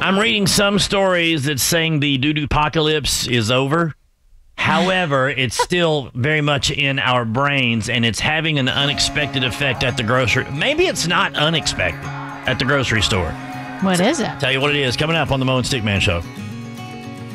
I'm reading some stories that's saying the doo-doo apocalypse is over. However, it's still very much in our brains, and it's having an unexpected effect at the grocery. Maybe it's not unexpected at the grocery store. What is it? Tell you what it is coming up on the Mo and Stickman Show.